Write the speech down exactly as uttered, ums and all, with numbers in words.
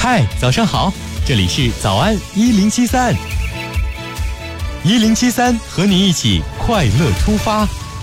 嗨，早上好，这里是早安一零七三，一零七三和你一起快乐出发。